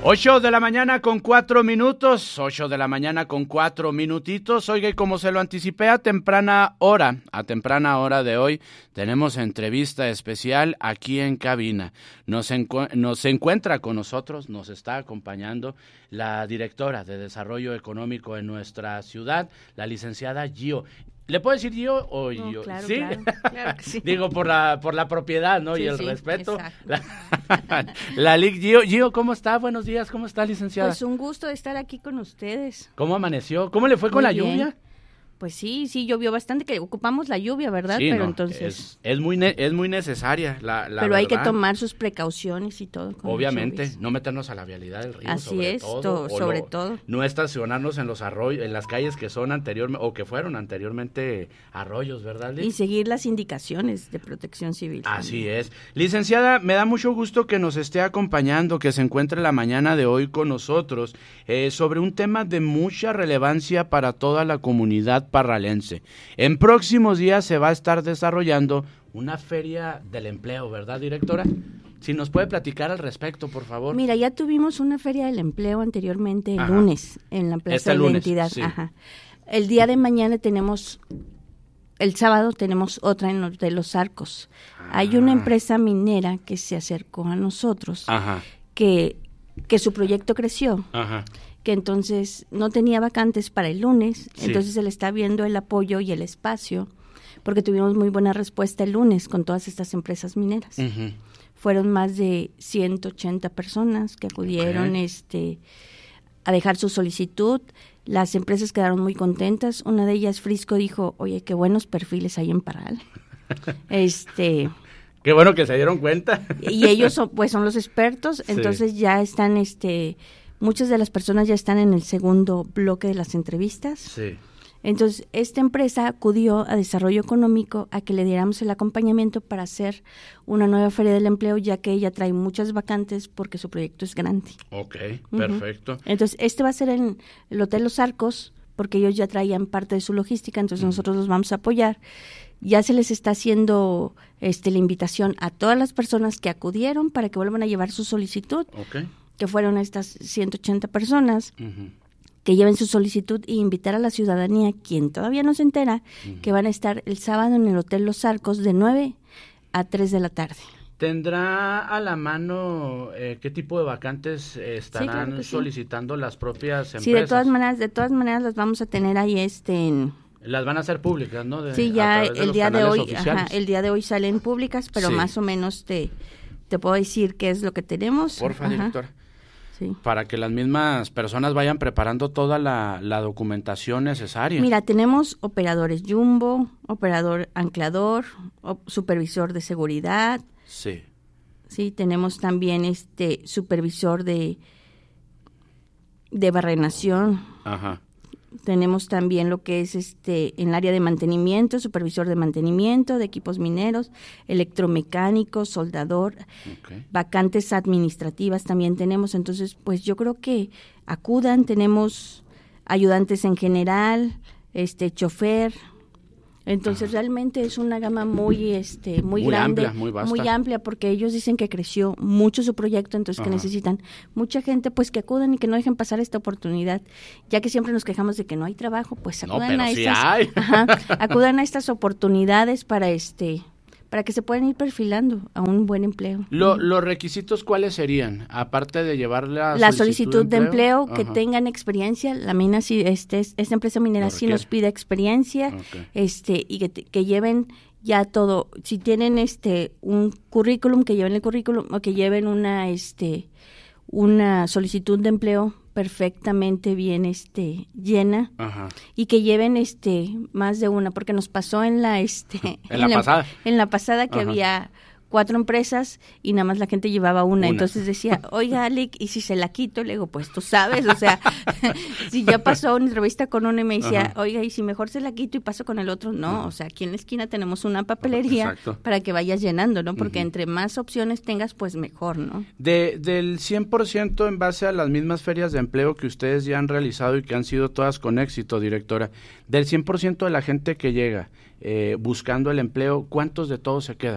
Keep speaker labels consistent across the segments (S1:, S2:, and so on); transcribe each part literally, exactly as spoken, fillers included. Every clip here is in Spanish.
S1: Ocho de la mañana con cuatro minutos, ocho de la mañana con cuatro minutitos. Oiga, y como se lo anticipé a temprana hora, a temprana hora de hoy, tenemos entrevista especial aquí en cabina. Nos, encu- nos encuentra con nosotros, nos está acompañando la directora de Desarrollo Económico en nuestra ciudad, la licenciada Gio. ¿Le puedo decir Gio o
S2: No,
S1: Gio?
S2: claro,
S1: ¿Sí?
S2: claro, claro que sí.
S1: Digo, por la por la propiedad, ¿no?
S2: Sí,
S1: y el
S2: sí,
S1: respeto.
S2: exacto.
S1: La, la Lic Gio. Gio, ¿cómo está? Buenos días, ¿cómo está, licenciada?
S2: Pues un gusto de estar aquí con ustedes.
S1: ¿Cómo amaneció? ¿Cómo le fue con
S2: Muy
S1: la
S2: bien.
S1: lluvia?
S2: Pues sí, sí, llovió bastante, que ocupamos la lluvia, ¿verdad?
S1: Sí,
S2: Pero
S1: no,
S2: entonces...
S1: es, es muy ne- es muy necesaria la, la
S2: pero hay que
S1: verdad.
S2: tomar sus precauciones y todo. con las
S1: Obviamente,
S2: lluvias.
S1: no meternos a la vialidad del río,
S2: Así
S1: sobre
S2: es,
S1: todo.
S2: to-
S1: o
S2: sobre
S1: lo-
S2: todo.
S1: No estacionarnos en los arroyos, en las calles que son anteriormente, o que fueron anteriormente arroyos, ¿verdad, Liz?
S2: Y seguir las indicaciones de protección civil.
S1: Así es. Licenciada, me da mucho gusto que nos esté acompañando, que se encuentre la mañana de hoy con nosotros, eh, sobre un tema de mucha relevancia para toda la comunidad parralense. En próximos días se va a estar desarrollando una feria del empleo, ¿verdad, directora? Si nos puede platicar al respecto, por favor.
S2: Mira, ya tuvimos una feria del empleo anteriormente el
S1: Ajá.
S2: lunes en la Plaza
S1: Este
S2: de la
S1: lunes,
S2: Entidad.
S1: sí.
S2: Ajá. El día de mañana tenemos, el sábado tenemos otra en los de Los Arcos. Hay una
S1: Ah.
S2: empresa minera que se acercó a nosotros,
S1: Ajá,
S2: que, que su proyecto creció,
S1: ajá.
S2: que entonces no tenía vacantes para el lunes,
S1: Sí.
S2: entonces se le está viendo el apoyo y el espacio, porque tuvimos muy buena respuesta el lunes con todas estas empresas mineras.
S1: Ujú.
S2: Fueron más de ciento ochenta personas que acudieron
S1: Ok.
S2: este, a dejar su solicitud. Las empresas quedaron muy contentas. Una de ellas, Frisco, dijo, oye, qué buenos perfiles hay en Parral. este
S1: Qué bueno que se dieron cuenta.
S2: Y ellos son, pues son los expertos,
S1: Sí.
S2: entonces ya están, este muchas de las personas ya están en el segundo bloque de las entrevistas.
S1: Sí.
S2: Entonces, esta empresa acudió a Desarrollo Económico a que le diéramos el acompañamiento para hacer una nueva feria del empleo, ya que ella trae muchas vacantes porque su proyecto es grande.
S1: Ok,
S2: Ujú.
S1: perfecto.
S2: Entonces, este va a ser en el Hotel Los Arcos, porque ellos ya traían parte de su logística, entonces
S1: Ujú.
S2: nosotros los vamos a apoyar. Ya se les está haciendo este la invitación a todas las personas que acudieron para que vuelvan a llevar su solicitud,
S1: Ok.
S2: que fueron estas ciento ochenta personas,
S1: Ujú.
S2: que lleven su solicitud e invitar a la ciudadanía, quien todavía no se entera,
S1: Ujú.
S2: que van a estar el sábado en el Hotel Los Arcos de nueve a tres de la tarde.
S1: ¿Tendrá a la mano eh, qué tipo de vacantes eh, estarán
S2: claro que sí.
S1: solicitando las propias empresas?
S2: Sí, de todas maneras, de todas maneras las vamos a tener ahí este en
S1: Las van a hacer públicas, ¿no? De-
S2: sí,
S1: a
S2: ya
S1: través de
S2: el
S1: los
S2: día de
S1: canales
S2: hoy,
S1: oficiales.
S2: ajá, el día de hoy salen públicas, pero
S1: Sí.
S2: más o menos te te puedo decir qué es lo que tenemos.
S1: Porfa,
S2: Ajá,
S1: directora.
S2: sí.
S1: Para que las mismas personas vayan preparando toda la, la documentación necesaria.
S2: Mira, tenemos operadores jumbo, operador anclador, op- supervisor de seguridad,
S1: Sí.
S2: sí, tenemos también este supervisor de de barrenación,
S1: Ajá.
S2: tenemos también lo que es este en el área de mantenimiento, supervisor de mantenimiento de equipos mineros, electromecánico, soldador,
S1: Ok.
S2: vacantes administrativas también tenemos, entonces pues yo creo que acudan, tenemos ayudantes en general, este chofer, entonces
S1: Ajá.
S2: realmente es una gama muy este muy,
S1: Muy
S2: grande,
S1: amplia, muy vasta.
S2: amplia porque ellos dicen que creció mucho su proyecto, entonces que
S1: Ajá.
S2: necesitan mucha gente pues que acudan y que no dejen pasar esta oportunidad, ya que siempre nos quejamos de que no hay trabajo, pues
S1: No,
S2: acudan
S1: pero
S2: a
S1: sí
S2: estas
S1: hay.
S2: ajá, acudan a estas oportunidades para este para que se puedan ir perfilando a un buen empleo.
S1: Lo- ¿Los requisitos cuáles serían? Aparte de llevar la,
S2: La solicitud de empleo, que
S1: Ajá.
S2: tengan experiencia, la mina sí, este, es- esta empresa minera
S1: Lo
S2: sí nos
S1: requiere.
S2: pide experiencia,
S1: Ok.
S2: este, y que, te- que lleven ya todo, si tienen este un currículum, que lleven el currículum, o que lleven una este una solicitud de empleo perfectamente bien este llena,
S1: Ajá.
S2: y que lleven este más de una, porque nos pasó en la este
S1: En la pasada.
S2: en la pasada que
S1: Ajá.
S2: había cuatro empresas y nada más la gente llevaba una,
S1: Una.
S2: entonces decía, oiga, Alec, ¿y si se la quito? Le digo, pues tú sabes, o sea, si ya pasó una entrevista con uno y me decía,
S1: Ajá.
S2: oiga, ¿y si mejor se la quito y paso con el otro? No, o sea, aquí en la esquina tenemos una papelería
S1: Exacto.
S2: para que vayas llenando, ¿no? Porque
S1: Ujú.
S2: entre más opciones tengas, pues mejor, ¿no?
S1: De, del cien por ciento en base a las mismas ferias de empleo que ustedes ya han realizado y que han sido todas con éxito, directora, del cien por ciento de la gente que llega eh, buscando el empleo, ¿cuántos de todos se quedan?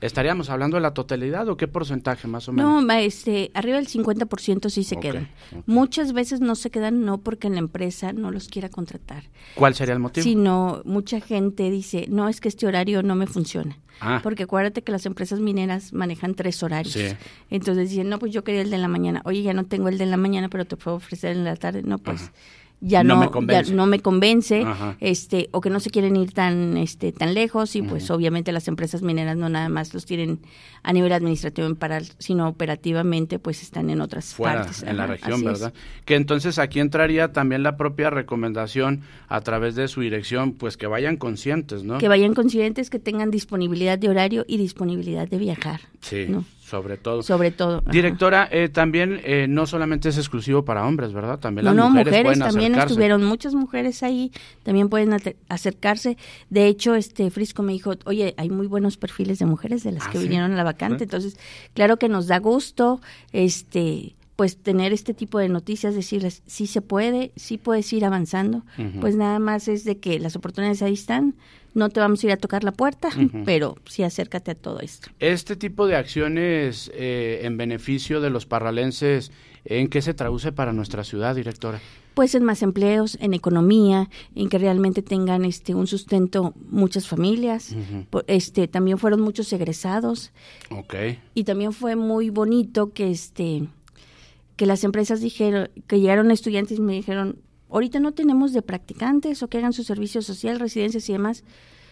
S1: ¿Estaríamos hablando de la totalidad o qué porcentaje más o menos?
S2: No, este, arriba del cincuenta por ciento sí se okay, quedan. Okay. Muchas veces no se quedan no porque la empresa no los quiera contratar.
S1: ¿Cuál sería el motivo?
S2: Sino mucha gente dice, no, es que este horario no me funciona.
S1: Ah.
S2: Porque acuérdate que las empresas mineras manejan tres horarios.
S1: Sí.
S2: Entonces dicen, no, pues yo quería el de la mañana. Oye, ya no tengo el de la mañana, pero te puedo ofrecer en la tarde. No, pues... Ajá. ya no,
S1: no me convence,
S2: ya no me convence
S1: Ajá.
S2: este o que no se quieren ir tan este tan lejos y pues
S1: uh-huh.
S2: obviamente las empresas mineras no nada más los tienen a nivel administrativo en Parral, sino operativamente pues están en otras
S1: fuera,
S2: partes.
S1: en
S2: Ajá,
S1: la región,
S2: así
S1: ¿verdad?
S2: Es.
S1: Que entonces aquí entraría también la propia recomendación a través de su dirección, pues que vayan conscientes, ¿no?
S2: Que vayan conscientes, que tengan disponibilidad de horario y disponibilidad de viajar.
S1: Sí,
S2: ¿no?
S1: sobre todo.
S2: Sobre todo.
S1: Directora, eh, también eh, no solamente es exclusivo para hombres, ¿verdad? También
S2: no,
S1: las
S2: no,
S1: mujeres,
S2: mujeres
S1: pueden
S2: también
S1: acercarse.
S2: Estuvieron muchas mujeres ahí, también pueden acercarse. De hecho, este Frisco me dijo, oye, hay muy buenos perfiles de mujeres de las
S1: ¿Ah,
S2: que
S1: sí?
S2: vinieron a la vacante.
S1: ¿Sí?
S2: Entonces, claro que nos da gusto, este... pues tener este tipo de noticias, decirles, sí se puede, sí puedes ir avanzando, uh-huh. pues nada más es de que las oportunidades ahí están, no te vamos a ir a tocar la puerta, uh-huh. pero sí acércate a todo esto.
S1: Este tipo de acciones eh, en beneficio de los parralenses, ¿en qué se traduce para nuestra ciudad, directora?
S2: Pues en más empleos, en economía, en que realmente tengan este un sustento muchas familias, uh-huh. este también fueron muchos egresados.
S1: Okay.
S2: Y también fue muy bonito que este que las empresas dijeron, que llegaron estudiantes y me dijeron, ahorita no tenemos de practicantes o que hagan su servicio social, residencias y demás,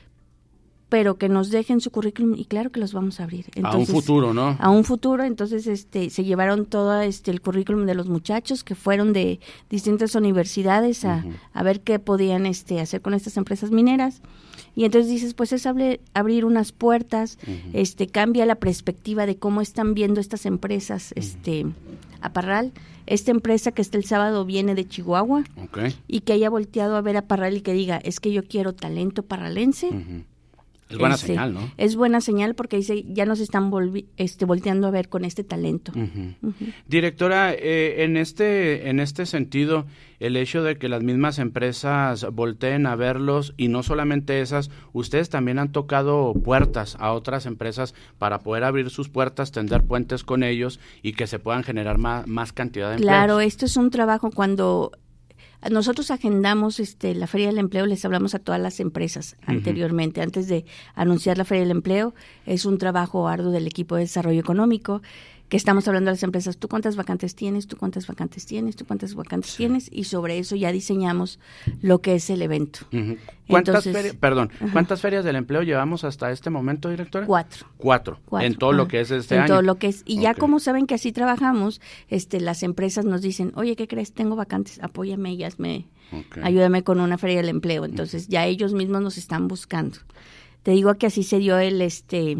S2: pero que nos dejen su currículum y claro que los vamos a abrir. Entonces,
S1: a un futuro, ¿no?
S2: A un futuro, entonces este se llevaron todo este el currículum de los muchachos que fueron de distintas universidades a, uh-huh. a ver qué podían este hacer con estas empresas mineras. Y entonces dices, pues es hable, abrir unas puertas, uh-huh. este cambia la perspectiva de cómo están viendo estas empresas uh-huh. este a Parral. Esta empresa que está el sábado viene de Chihuahua
S1: okay.
S2: y que haya volteado a ver a Parral y que diga, es que yo quiero talento parralense.
S1: Uh-huh. Es buena
S2: este,
S1: señal, ¿no?
S2: Es buena señal porque dice, ya nos están volvi- este, volteando a ver con este talento.
S1: Uh-huh.
S2: Uh-huh.
S1: Directora, eh, en este en este sentido, el hecho de que las mismas empresas volteen a verlos y no solamente esas, ustedes también han tocado puertas a otras empresas para poder abrir sus puertas, tender puentes con ellos y que se puedan generar más, más cantidad de empleos.
S2: Claro, esto es un trabajo cuando... Nosotros agendamos este, la Feria del Empleo, les hablamos a todas las empresas uh-huh. anteriormente, antes de anunciar la Feria del Empleo. Es un trabajo arduo del equipo de desarrollo económico, que estamos hablando a las empresas, tú cuántas vacantes tienes, tú cuántas vacantes tienes, tú cuántas vacantes sí. tienes, y sobre eso ya diseñamos lo que es el evento.
S1: Uh-huh. ¿Cuántas
S2: Entonces,
S1: ferias, perdón,
S2: uh-huh.
S1: cuántas ferias del empleo llevamos hasta este momento, directora?
S2: Cuatro.
S1: Cuatro,
S2: Cuatro.
S1: en todo uh-huh. lo que es este
S2: en
S1: año.
S2: En todo lo que es, y okay. ya como saben que así trabajamos, este, las empresas nos dicen, oye, ¿qué crees? Tengo vacantes, apóyame y hazme, okay. ayúdame con una feria del empleo. Entonces uh-huh. ya ellos mismos nos están buscando. Te digo que así se dio el, este...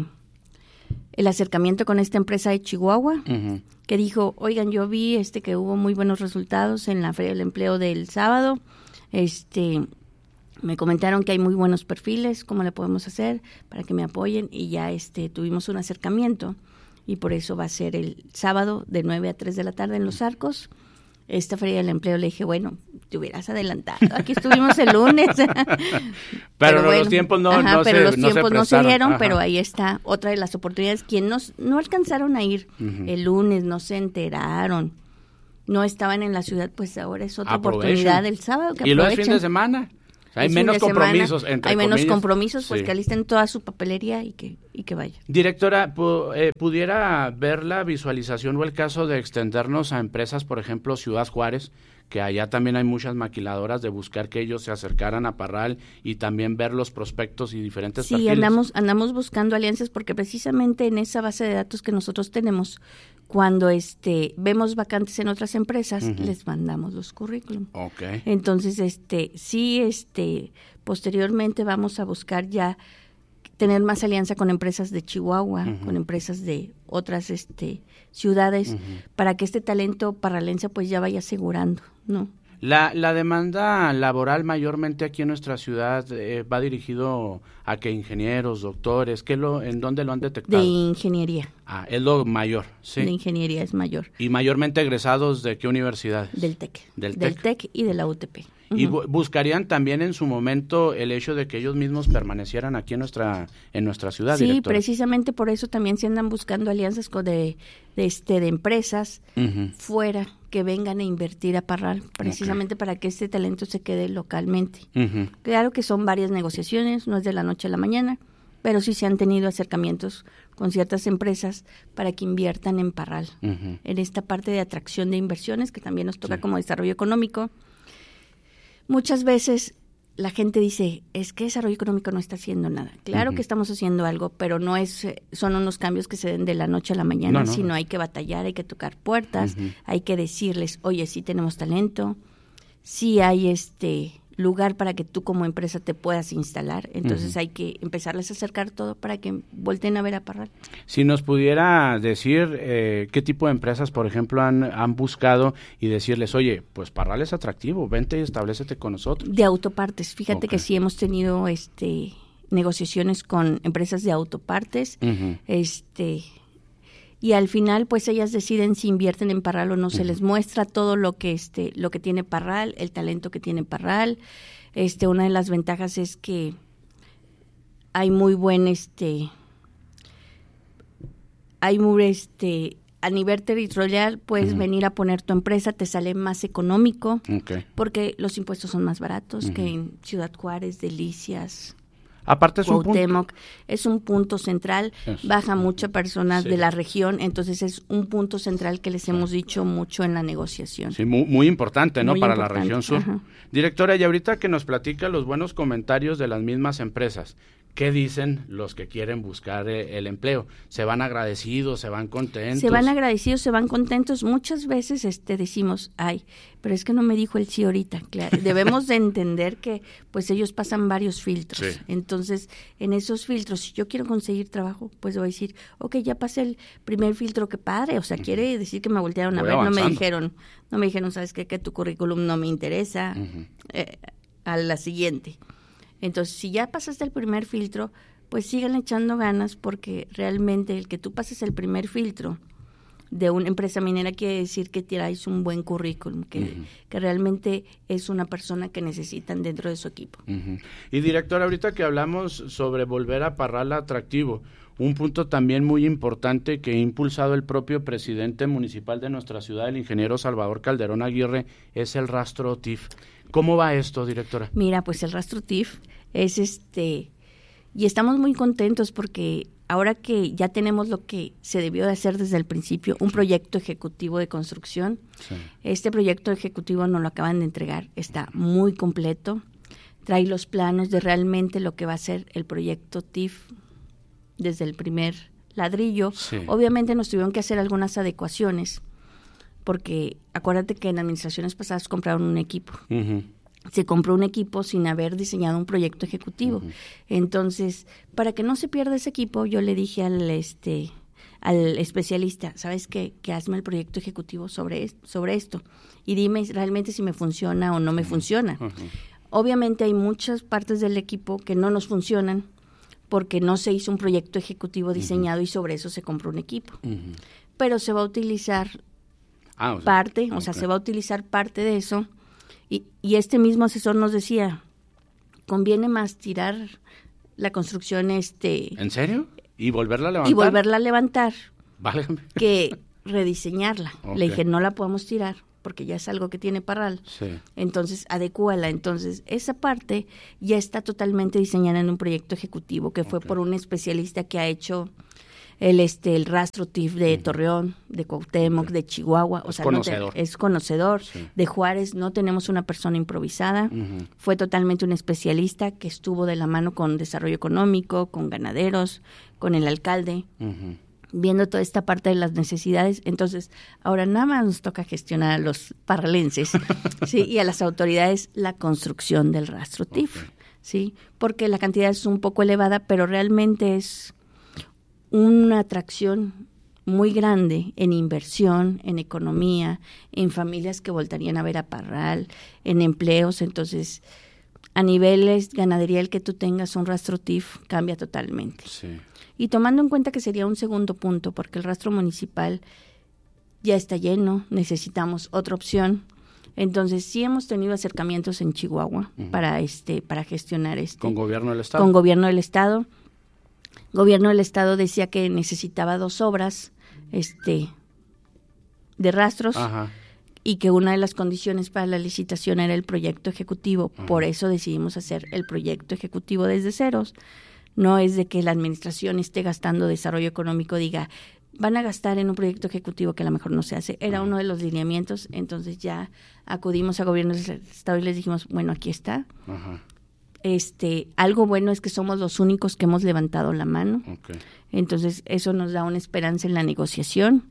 S2: el acercamiento con esta empresa de Chihuahua, uh-huh. que dijo, oigan, yo vi este que hubo muy buenos resultados en la Feria del Empleo del sábado, este me comentaron que hay muy buenos perfiles, ¿cómo le podemos hacer para que me apoyen? Y ya este tuvimos un acercamiento y por eso va a ser el sábado de nueve a tres de la tarde en Los Arcos. Esta Feria del Empleo le dije, bueno, te hubieras adelantado, aquí estuvimos el lunes.
S1: pero
S2: pero bueno,
S1: los tiempos no,
S2: ajá,
S1: no
S2: pero
S1: se
S2: los
S1: no
S2: tiempos
S1: se
S2: no se dieron,
S1: ajá.
S2: pero ahí está otra de las oportunidades. Quien nos, no alcanzaron a ir uh-huh. el lunes, no se enteraron, no estaban en la ciudad, pues ahora es otra
S1: Aprovechen.
S2: Oportunidad del sábado que
S1: y lo
S2: aprovechen.
S1: es fin de semana. Hay
S2: es
S1: menos compromisos,
S2: semana,
S1: entre
S2: Hay menos
S1: comillas.
S2: compromisos, pues
S1: sí.
S2: que alisten toda su papelería y que y que vaya.
S1: Directora, pu- eh, ¿pudiera ver la visualización o el caso de extendernos a empresas, por ejemplo, Ciudad Juárez, que allá también hay muchas maquiladoras, de buscar que ellos se acercaran a Parral y también ver los prospectos y diferentes
S2: sí,
S1: perfiles?
S2: Sí, andamos, andamos buscando alianzas porque precisamente en esa base de datos que nosotros tenemos, cuando este vemos vacantes en otras empresas, uh-huh. les mandamos los currículum.
S1: Okay.
S2: Entonces, este sí, este posteriormente vamos a buscar ya tener más alianza con empresas de Chihuahua, uh-huh. con empresas de otras este ciudades, uh-huh. para que este talento parralense pues ya vaya asegurando, ¿no?
S1: La, la demanda laboral mayormente aquí en nuestra ciudad eh, va dirigido a que ingenieros, doctores, ¿qué lo, ¿en dónde lo han detectado?
S2: De ingeniería.
S1: Ah, es lo mayor, sí.
S2: De ingeniería es mayor.
S1: ¿Y mayormente egresados de qué universidades?
S2: Del TEC.
S1: Del
S2: Del
S1: TEC.
S2: TEC y de la U T P.
S1: Uh-huh. Y bu- buscarían también en su momento el hecho de que ellos mismos permanecieran aquí en nuestra en nuestra ciudad,
S2: sí,
S1: directora.
S2: Precisamente por eso también se andan buscando alianzas con de, de este de empresas uh-huh. fuera que vengan a invertir a Parral, precisamente okay. para que este talento se quede localmente. Uh-huh. Claro que son varias negociaciones, no es de la noche a la mañana, pero sí se han tenido acercamientos con ciertas empresas para que inviertan en Parral, uh-huh. en esta parte de atracción de inversiones que también nos toca sí. como desarrollo económico. Muchas veces la gente dice, es que desarrollo económico no está haciendo nada. Claro uh-huh. que estamos haciendo algo, pero no es son unos cambios que se den de la noche a la mañana, no, no, sino no. hay que batallar, hay que tocar puertas, uh-huh. hay que decirles, oye, sí tenemos talento, sí hay este lugar para que tú como empresa te puedas instalar, entonces uh-huh. hay que empezarles a acercar todo para que volteen a ver a Parral.
S1: Si nos pudiera decir eh, qué tipo de empresas, por ejemplo, han, han buscado y decirles, oye, pues Parral es atractivo, vente y establécete con nosotros.
S2: De autopartes, fíjate okay. que sí hemos tenido este negociaciones con empresas de autopartes, uh-huh. este y al final pues ellas deciden si invierten en Parral o no, uh-huh. se les muestra todo lo que este lo que tiene Parral, el talento que tiene Parral. Este una de las ventajas es que hay muy buen este hay muy este a nivel territorial puedes uh-huh. venir a poner tu empresa, te sale más económico, okay. porque los impuestos son más baratos uh-huh. que en Ciudad Juárez, Delicias.
S1: Aparte es un
S2: punto. Es un punto central, es, baja mucha personas sí. de la región, entonces es un punto central que les sí. hemos dicho mucho en la negociación.
S1: Sí, muy, muy importante, ¿no?
S2: Muy
S1: Para
S2: importante.
S1: la región sur. Ajá. Directora, y ahorita que nos platica los buenos comentarios de las mismas empresas, ¿qué dicen los que quieren buscar eh, el empleo? ¿Se van agradecidos, se van contentos?
S2: Se van agradecidos, se van contentos. Muchas veces este decimos, ay, pero es que no me dijo el sí ahorita. Claro, debemos de entender que pues ellos pasan varios filtros. Sí. Entonces, en esos filtros, si yo quiero conseguir trabajo, pues voy a decir, ok, ya pasé el primer filtro, qué padre. O sea, uh-huh. quiere decir que me voltearon a
S1: voy
S2: ver,
S1: avanzando.
S2: no me dijeron, no me dijeron, ¿sabes qué? Que tu currículum no me interesa. Uh-huh. Eh, a la siguiente. Entonces, si ya pasaste el primer filtro, pues sigan echando ganas, porque realmente el que tú pases el primer filtro de una empresa minera quiere decir que traes un buen currículum, que, uh-huh. que realmente es una persona que necesitan dentro de su equipo.
S1: Uh-huh. Y director, ahorita que hablamos sobre volver a Parral atractivo, un punto también muy importante que ha impulsado el propio presidente municipal de nuestra ciudad, el ingeniero Salvador Calderón Aguirre, es el rastro T I F. ¿Cómo va esto, directora?
S2: Mira, pues el rastro T I F es este, y estamos muy contentos porque ahora que ya tenemos lo que se debió de hacer desde el principio, un proyecto ejecutivo de construcción, sí. este proyecto ejecutivo nos lo acaban de entregar, está muy completo, trae los planos de realmente lo que va a ser el proyecto T I F desde el primer ladrillo. Sí. Obviamente nos tuvieron que hacer algunas adecuaciones, porque acuérdate que en administraciones pasadas compraron un equipo. Uh-huh. Se compró un equipo sin haber diseñado un proyecto ejecutivo. Uh-huh. Entonces, para que no se pierda ese equipo, yo le dije al este al especialista, ¿sabes qué? Que hazme el proyecto ejecutivo sobre, es, sobre esto y dime realmente si me funciona o no me uh-huh. funciona. Uh-huh. Obviamente hay muchas partes del equipo que no nos funcionan porque no se hizo un proyecto ejecutivo diseñado uh-huh. y sobre eso se compró un equipo. Uh-huh. Pero se va a utilizar Ah, o sea, parte, okay. o sea, se va a utilizar parte de eso, y, y este mismo asesor nos decía, conviene más tirar la construcción, este...
S1: ¿En serio? ¿Y volverla a levantar?
S2: Y volverla a levantar,
S1: Válgame.
S2: que rediseñarla.
S1: Okay.
S2: Le dije, no la podemos tirar, porque ya es algo que tiene Parral,
S1: sí.
S2: entonces adecúala. Entonces, esa parte ya está totalmente diseñada en un proyecto ejecutivo, que fue okay. por un especialista que ha hecho... el este el rastro T I F de uh-huh. Torreón, de Cuauhtémoc, okay. de Chihuahua, o
S1: es
S2: sea,
S1: conocedor.
S2: No te, es conocedor, sí. de Juárez no tenemos una persona improvisada, uh-huh. fue totalmente un especialista que estuvo de la mano con desarrollo económico, con ganaderos, con el alcalde, uh-huh. viendo toda esta parte de las necesidades. Entonces, ahora nada más nos toca gestionar a los parralenses, sí, y a las autoridades la construcción del rastro T I F, okay. sí, porque la cantidad es un poco elevada, pero realmente es una atracción muy grande en inversión, en economía, en familias que voltarían a ver a Parral, en empleos. Entonces, a niveles ganadería, el que tú tengas un rastro T I F cambia totalmente.
S1: Sí.
S2: Y tomando en cuenta que sería un segundo punto, porque el rastro municipal ya está lleno, necesitamos otra opción. Entonces sí hemos tenido acercamientos en Chihuahua uh-huh. para este para gestionar este
S1: con gobierno del estado.
S2: Con gobierno del estado. Gobierno del estado decía que necesitaba dos obras este de rastros. Ajá. Y que una de las condiciones para la licitación era el proyecto ejecutivo. Uh-huh. Por eso decidimos hacer el proyecto ejecutivo desde ceros. No es de que la administración esté gastando desarrollo económico, diga, van a gastar en un proyecto ejecutivo que a lo mejor no se hace. Era uh-huh. uno de los lineamientos, entonces ya acudimos a gobierno del estado y les dijimos, bueno, aquí está. Uh-huh. Este, algo bueno es que somos los únicos que hemos levantado la mano. Okay. Entonces eso nos da una esperanza en la negociación.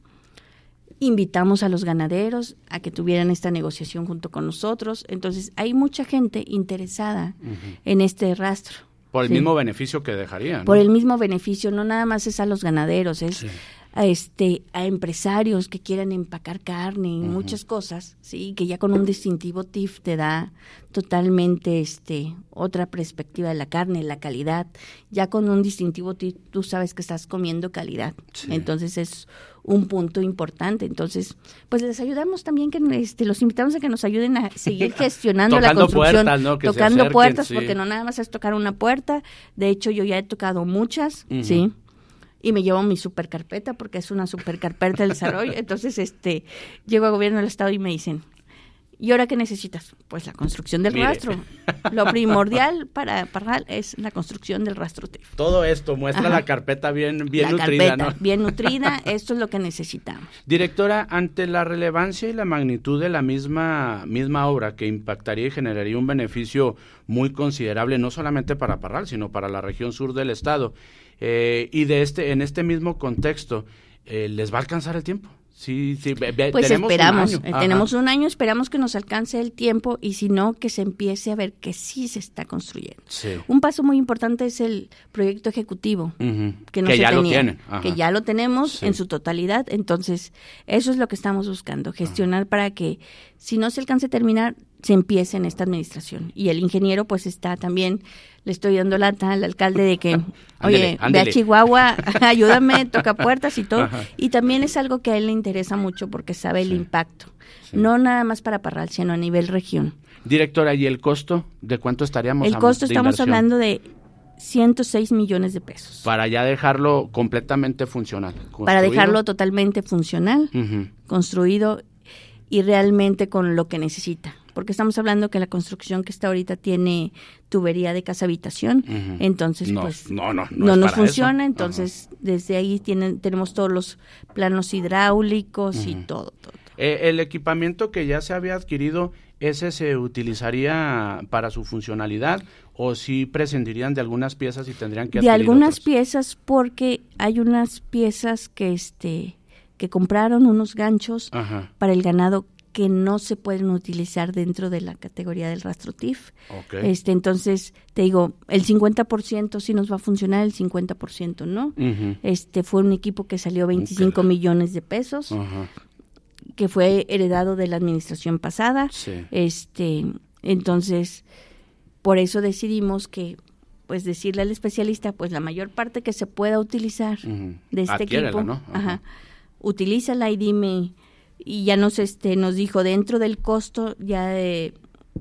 S2: Invitamos a los ganaderos a que tuvieran esta negociación junto con nosotros. Entonces, hay mucha gente interesada uh-huh. en este rastro.
S1: Por el
S2: ¿sí?
S1: mismo beneficio que dejaría, ¿no?
S2: Por el mismo beneficio, no nada más es a los ganaderos, es
S1: sí.
S2: a, este, a empresarios que quieran empacar carne y uh-huh. muchas cosas, sí, que ya con un distintivo T I F te da totalmente este otra perspectiva de la carne, la calidad. Ya con un distintivo T I F tú sabes que estás comiendo calidad. Sí. Entonces es un punto importante. Entonces, pues les ayudamos también, que este, los invitamos a que nos ayuden a seguir gestionando la construcción.
S1: Puertas, ¿no? Que
S2: tocando
S1: acerquen,
S2: puertas,
S1: sí.
S2: porque no nada más es tocar una puerta. De hecho, yo ya he tocado muchas,
S1: uh-huh.
S2: ¿sí? Y me llevo mi super carpeta, porque es una super carpeta del desarrollo. Entonces, este, llego a gobierno del estado y me dicen, ¿y ahora qué necesitas? Pues la construcción del Mire. rastro. Lo primordial para Parral es la construcción del rastro T I F.
S1: Todo esto muestra Ajá. la carpeta bien, bien
S2: la
S1: nutrida,
S2: carpeta,
S1: ¿no?
S2: bien nutrida, esto es lo que necesitamos.
S1: Directora, ante la relevancia y la magnitud de la misma, misma obra, que impactaría y generaría un beneficio muy considerable, no solamente para Parral, sino para la región sur del estado, eh, y de este, en este mismo contexto, eh, ¿les va a alcanzar el tiempo? Sí, sí, be, be,
S2: pues
S1: tenemos
S2: esperamos,
S1: un año.
S2: Eh, tenemos un año, esperamos que nos alcance el tiempo y si no, que se empiece a ver que sí se está construyendo.
S1: Sí.
S2: Un paso muy importante es el proyecto ejecutivo,
S1: uh-huh.
S2: que no
S1: que
S2: se
S1: ya
S2: tenía,
S1: lo tienen. Ajá.
S2: que ya lo tenemos
S1: sí.
S2: en su totalidad, entonces eso es lo que estamos buscando, gestionar Ajá. para que si no se alcance a terminar, se empiece en esta administración. Y el ingeniero pues está también, le estoy dando lata al alcalde de que, oye, ándele, ándele. ve a Chihuahua, ayúdame, toca puertas y todo. Ajá. Y también es algo que a él le interesa mucho porque sabe sí. el impacto. Sí. No nada más para Parral, sino a nivel región.
S1: Directora, ¿y el costo? ¿De cuánto estaríamos
S2: hablando? El costo
S1: de
S2: estamos
S1: inversión?
S2: hablando de ciento seis millones de pesos.
S1: Para ya dejarlo completamente funcional. ¿Construido?
S2: Para dejarlo totalmente funcional, uh-huh. construido y realmente con lo que necesita. Porque estamos hablando que la construcción que está ahorita tiene tubería de casa habitación, uh-huh. entonces
S1: no,
S2: pues
S1: no, no,
S2: no,
S1: no
S2: nos funciona,
S1: eso.
S2: entonces
S1: uh-huh.
S2: desde ahí tienen, tenemos todos los planos hidráulicos uh-huh. y todo, todo.
S1: Eh, el equipamiento que ya se había adquirido, ¿ese se utilizaría para su funcionalidad o si prescindirían de algunas piezas y tendrían que adquirir
S2: de algunas
S1: otras?
S2: Piezas, porque hay unas piezas que este que compraron unos ganchos Ajá. para el ganado que no se pueden utilizar dentro de la categoría del rastro T I F.
S1: Okay.
S2: Este, entonces, te digo, el cincuenta por ciento sí nos va a funcionar, el cincuenta por ciento no. Uh-huh. Este fue un equipo que salió veinticinco okay. millones de pesos, uh-huh. que fue heredado de la administración pasada.
S1: Sí.
S2: Este, entonces, por eso decidimos que pues decirle al especialista, pues la mayor parte que se pueda utilizar uh-huh. de este
S1: Adquiérela,
S2: equipo,
S1: ¿no? Uh-huh.
S2: ajá, utilízala y dime. Y ya nos este nos dijo dentro del costo ya de,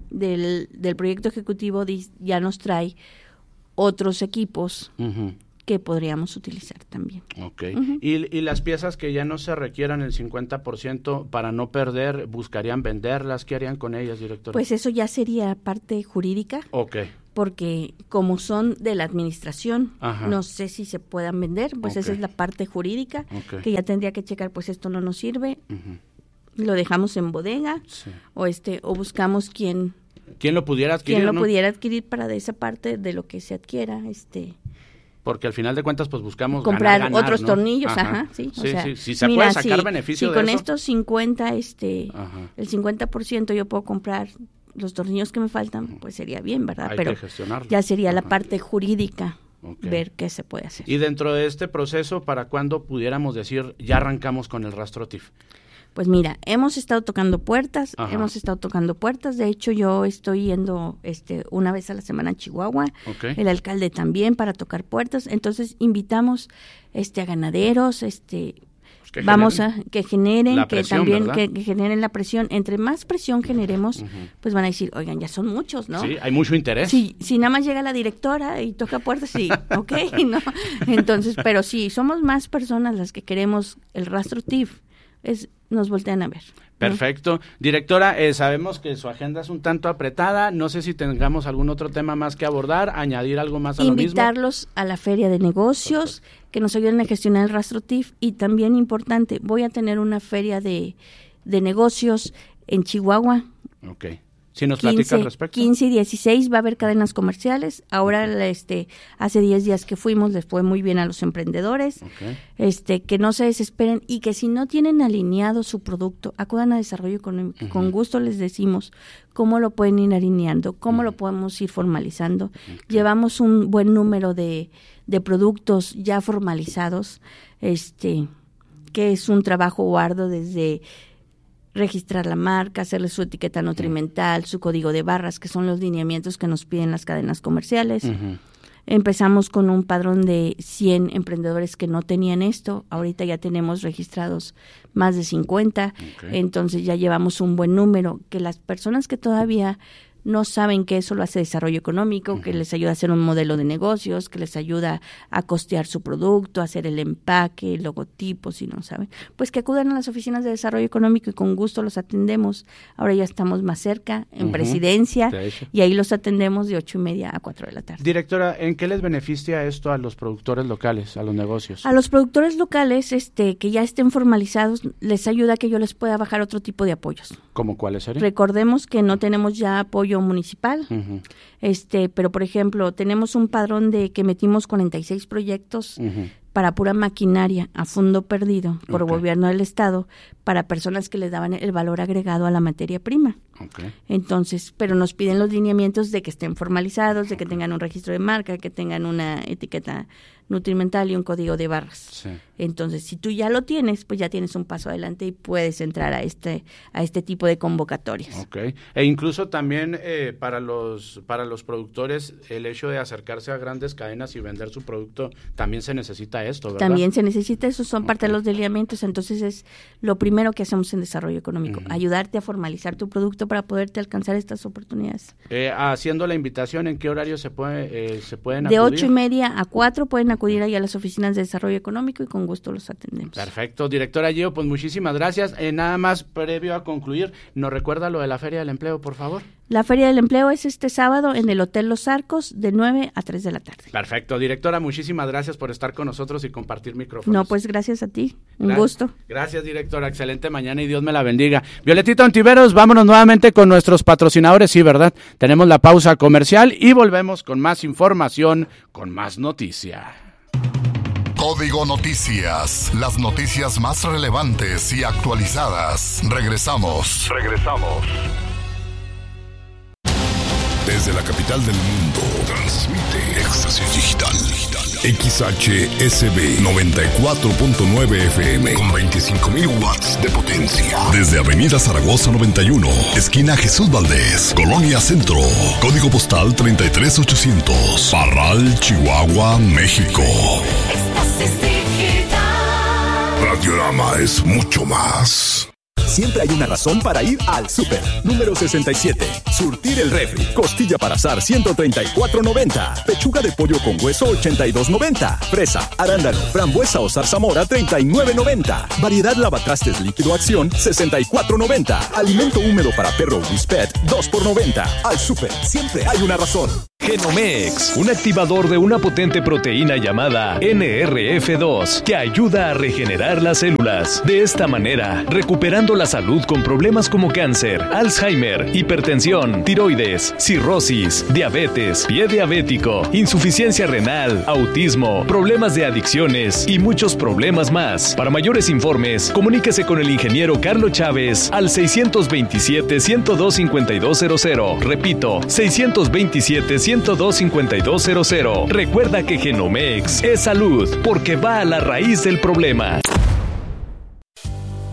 S2: del, del proyecto ejecutivo ya nos trae otros equipos uh-huh. que podríamos utilizar también.
S1: Okay. Uh-huh. y, y las piezas que ya no se requieran el cincuenta por ciento para no perder, ¿buscarían venderlas? ¿Qué harían con ellas, directora?
S2: Pues eso ya sería parte jurídica.
S1: Okay.
S2: Porque como son de la administración,
S1: Ajá.
S2: no sé si se puedan vender, pues okay. esa es la parte jurídica,
S1: okay.
S2: que ya tendría que checar, pues esto no nos sirve,
S1: uh-huh.
S2: lo dejamos en bodega,
S1: sí.
S2: o este o buscamos quien...
S1: ¿Quién lo pudiera adquirir?
S2: Quien lo
S1: ¿no?
S2: pudiera adquirir para de esa parte de lo que se adquiera, este...
S1: Porque al final de cuentas, pues buscamos
S2: comprar
S1: ganar, ganar,
S2: otros
S1: ¿no?
S2: tornillos, ajá,
S1: ajá
S2: sí.
S1: sí,
S2: o sea,
S1: sí. Si se
S2: mira,
S1: puede sacar
S2: si,
S1: beneficio
S2: si
S1: de
S2: con
S1: eso.
S2: estos cincuenta, este,
S1: ajá.
S2: el cincuenta por ciento yo puedo comprar los tornillos que me faltan, pues sería bien, ¿verdad?
S1: Hay
S2: Pero
S1: que gestionarlo.
S2: ya sería
S1: ajá.
S2: la parte jurídica,
S1: okay.
S2: ver qué se puede hacer.
S1: Y dentro de este proceso, ¿para cuándo pudiéramos decir, ya arrancamos con el rastro T I F?
S2: Pues mira, hemos estado tocando puertas, Ajá. hemos estado tocando puertas, de hecho yo estoy yendo este una vez a la semana a Chihuahua,
S1: okay.
S2: el alcalde también para tocar puertas, entonces invitamos este a ganaderos, este
S1: Pues que
S2: Vamos
S1: generen
S2: a que generen,
S1: la
S2: que
S1: presión,
S2: también
S1: ¿verdad?
S2: que, que generen la presión. Entre más presión generemos,
S1: Ujú.
S2: pues van a decir, oigan, ya son muchos, ¿no?
S1: Sí, hay mucho interés.
S2: Si, si nada más llega la directora y toca puertas, sí, ok, ¿no? Entonces, pero sí, somos más personas las que queremos el rastro T I F, es, nos voltean a ver. ¿no?
S1: Perfecto. Directora, eh, sabemos que su agenda es un tanto apretada. No sé si tengamos algún otro tema más que abordar, añadir algo más a lo mismo.
S2: Invitarlos a la feria de negocios, que nos ayuden a gestionar el rastro T I F. Y también importante, voy a tener una feria de, de negocios en Chihuahua.
S1: Ok. Si nos platica al respecto.
S2: quince y dieciséis va a haber cadenas comerciales. Ahora, este, hace diez días que fuimos, les fue muy bien a los emprendedores.
S1: Okay.
S2: Este, que no se desesperen y que si no tienen alineado su producto, acudan a desarrollo económico. Uh-huh. Con gusto les decimos cómo lo pueden ir alineando, cómo uh-huh. lo podemos ir formalizando. Okay. Llevamos un buen número de, de productos ya formalizados, este, que es un trabajo arduo desde registrar la marca, hacerle su etiqueta nutrimental, su código de barras, que son los lineamientos que nos piden las cadenas comerciales. Uh-huh. Empezamos con un padrón de cien emprendedores que no tenían esto. Ahorita ya tenemos registrados más de cincuenta. Okay. Entonces ya llevamos un buen número. Que las personas que todavía no saben que eso lo hace desarrollo económico, uh-huh. que les ayuda a hacer un modelo de negocios, que les ayuda a costear su producto, a hacer el empaque, el logotipo, si no saben, pues que acudan a las oficinas de desarrollo económico y con gusto los atendemos. Ahora ya estamos más cerca, en uh-huh. Presidencia, y ahí los atendemos de ocho y media a cuatro de la tarde.
S1: Directora, ¿en qué les beneficia esto a los productores locales, a los negocios?
S2: A los productores locales, este, que ya estén formalizados, les ayuda a que yo les pueda bajar otro tipo de apoyos.
S1: ¿Cómo cuáles serían?
S2: Recordemos que no tenemos ya apoyo municipal, uh-huh. este, pero por ejemplo tenemos un padrón de que metimos cuarenta y seis proyectos uh-huh. para pura maquinaria a fondo perdido por okay. gobierno del estado para personas que les daban el valor agregado a la materia prima. Okay. Entonces, pero nos piden los lineamientos de que estén formalizados, de que tengan un registro de marca, que tengan una etiqueta nutrimental y un código de barras. Sí. Entonces, si tú ya lo tienes, pues ya tienes un paso adelante y puedes entrar a este a este tipo de convocatorias.
S1: Okay. E incluso también eh, para los para los productores el hecho de acercarse a grandes cadenas y vender su producto también se necesita esto, ¿verdad?
S2: También se necesita eso, son okay. parte de los lineamientos. Entonces es lo primero que hacemos en desarrollo económico, uh-huh. ayudarte a formalizar tu producto para poderte alcanzar estas oportunidades.
S1: Eh, haciendo la invitación, ¿en qué horario se puede eh, se pueden
S2: de
S1: acudir?
S2: ocho y media a cuatro pueden acudir ahí a las oficinas de desarrollo económico y con gusto los atendemos.
S1: Perfecto, directora Gio, pues muchísimas gracias. Eh, nada más previo a concluir, ¿nos recuerda lo de la Feria del Empleo, por favor?
S2: La Feria del Empleo es este sábado en el Hotel Los Arcos de nueve a tres de la tarde.
S1: Perfecto, directora, muchísimas gracias por estar con nosotros y compartir micrófonos.
S2: No, pues gracias a ti, un
S1: Gra-
S2: gusto.
S1: Gracias, directora, excelente mañana y Dios me la bendiga. Violetita Ontiveros, vámonos nuevamente con nuestros patrocinadores, sí, ¿verdad? Tenemos la pausa comercial y volvemos con más información, con más noticia.
S3: Código Noticias, las noticias más relevantes y actualizadas. Regresamos. Regresamos. Desde la capital del mundo, transmite Éxtasis Digital. X H S B noventa y cuatro punto nueve F M con veinticinco mil watts de potencia. Desde Avenida Zaragoza noventa y uno, esquina Jesús Valdés, Colonia Centro. Código postal treinta y tres ochocientos. Parral, Chihuahua, México. Éxtasis Digital. Radiorama es mucho más.
S4: Siempre hay una razón para ir al súper. Número sesenta y siete. Surtir el refri. Costilla para asar ciento treinta y cuatro noventa. Pechuga de pollo con hueso ochenta y dos noventa. Fresa, arándano, frambuesa o zarzamora treinta y nueve noventa. Variedad lavatrastes líquido acción sesenta y cuatro noventa. Alimento húmedo para perro Whisper dos por noventa. Al súper siempre hay una razón.
S5: Genomex, un activador de una potente proteína llamada N R F dos que ayuda a regenerar las células. De esta manera, recuperando la salud con problemas como cáncer, Alzheimer, hipertensión, tiroides, cirrosis, diabetes, pie diabético, insuficiencia renal, autismo, problemas de adicciones y muchos problemas más. Para mayores informes, comuníquese con el ingeniero Carlos Chávez al seiscientos veintisiete, ciento dos, cincuenta y dos cero cero. Repito, seiscientos veintisiete, ciento dos, cincuenta y dos cero cero. Recuerda que Genomex es salud porque va a la raíz del problema.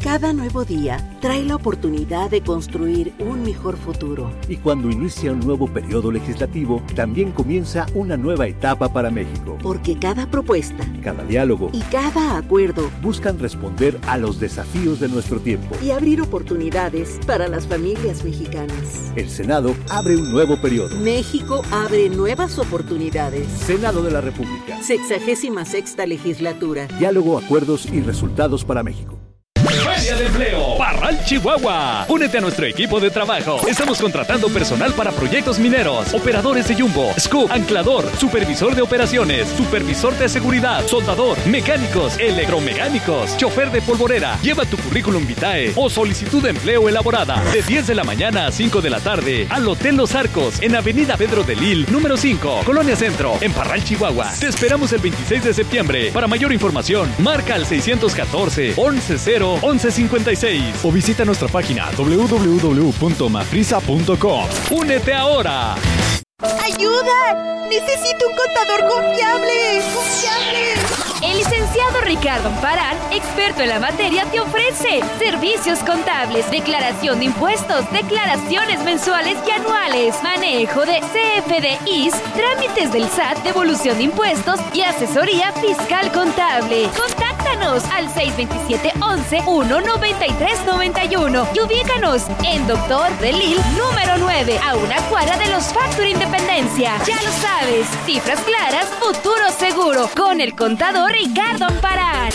S6: Cada nuevo día trae la oportunidad de construir un mejor futuro.
S7: Y cuando inicia un nuevo periodo legislativo, también comienza una nueva etapa para México.
S6: Porque cada propuesta,
S7: cada diálogo
S6: y cada acuerdo
S7: buscan responder a los desafíos de nuestro tiempo
S6: y abrir oportunidades para las familias mexicanas.
S7: El Senado abre un nuevo periodo.
S6: México abre nuevas oportunidades.
S7: Senado de la República.
S6: Sexagésima sexta legislatura.
S7: Diálogo, acuerdos y resultados para México.
S5: Feria de Empleo Parral, Chihuahua. Únete a nuestro equipo de trabajo. Estamos contratando personal para proyectos mineros, operadores de jumbo, scoop, anclador, supervisor de operaciones, supervisor de seguridad, soldador, mecánicos, electromecánicos, chofer de polvorera. Lleva tu currículum vitae o solicitud de empleo elaborada de diez de la mañana a cinco de la tarde al Hotel Los Arcos en Avenida Pedro de Lil, número cinco, Colonia Centro, en Parral, Chihuahua. Te esperamos el veintiséis de septiembre. Para mayor información, marca al seiscientos catorce, once cero, once cincuenta y seis o visita nuestra página doble u doble u doble u punto mafrisa punto com. ¡Únete ahora!
S8: ¡Ayuda! ¡Necesito un contador confiable! ¡Confiable!
S9: El licenciado Ricardo Amparán, experto en la materia, te ofrece servicios contables, declaración de impuestos, declaraciones mensuales y anuales, manejo de C F D Is, trámites del S A T, devolución de impuestos y asesoría fiscal contable. Contáctanos al seis dos siete, once, uno, noventa y tres, noventa y uno y ubícanos en Doctor de Lil, número nueve, a una cuadra de los Factory Independencia. Ya lo sabes, cifras claras, futuro seguro, con el contador Ricardo Amparán.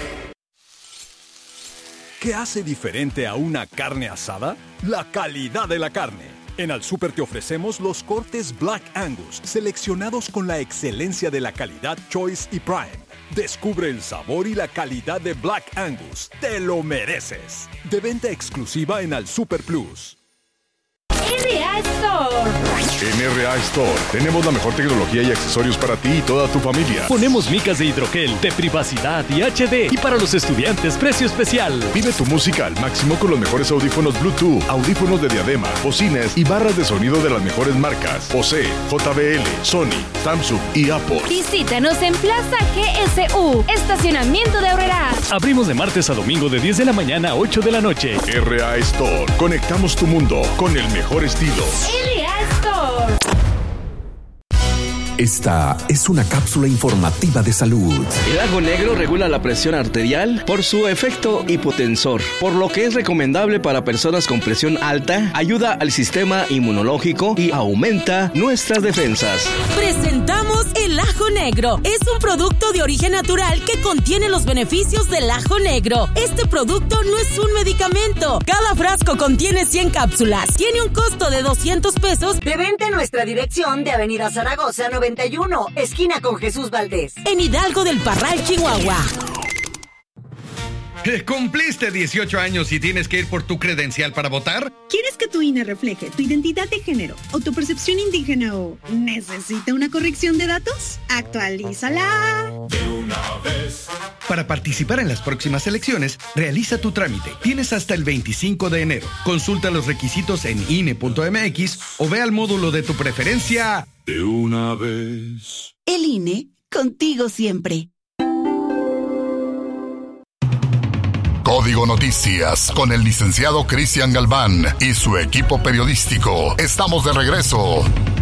S4: ¿Qué hace diferente a una carne asada? La calidad de la carne. En Al Súper te ofrecemos los cortes Black Angus, seleccionados con la excelencia de la calidad Choice y Prime. Descubre el sabor y la calidad de Black Angus. ¡Te lo mereces! De venta exclusiva en Al Súper Plus.
S9: R A Store.
S3: En R A Store tenemos la mejor tecnología y accesorios para ti y toda tu familia.
S5: Ponemos micas de hidrogel, de privacidad y H D. Y para los estudiantes, precio especial.
S3: Vive tu música al máximo con los mejores audífonos Bluetooth, audífonos de diadema, bocinas y barras de sonido de las mejores marcas: Bose, J B L, Sony, Samsung y Apple.
S9: Visítanos en Plaza G S U, estacionamiento de Aurrera.
S5: Abrimos de martes a domingo de diez de la mañana a ocho de la noche.
S3: R A Store. Conectamos tu mundo con el mejor estilo.
S9: R A Store.
S10: Esta es una cápsula informativa de salud.
S11: El ajo negro regula la presión arterial por su efecto hipotensor, por lo que es recomendable para personas con presión alta, ayuda al sistema inmunológico y aumenta nuestras defensas.
S12: Presentamos el ajo negro. Es un producto de origen natural que contiene los beneficios del ajo negro. Este producto no es un medicamento. Cada frasco contiene cien cápsulas. Tiene un costo de doscientos pesos.
S6: De venta en nuestra dirección de Avenida Zaragoza noventa y uno, esquina con Jesús Valdés.
S12: En Hidalgo del Parral, Chihuahua.
S13: ¿Cumpliste dieciocho años y tienes que ir por tu credencial para votar?
S14: ¿Quieres que tu I N E refleje tu identidad de género o tu percepción indígena o necesita una corrección de datos? ¡Actualízala!
S13: De una vez. Para participar en las próximas elecciones, realiza tu trámite. Tienes hasta el veinticinco de enero. Consulta los requisitos en I N E punto M X o ve al módulo de tu preferencia.
S3: De una vez.
S12: El I N E, contigo siempre.
S3: Código Noticias con el licenciado Cristian Galván y su equipo periodístico. Estamos de regreso.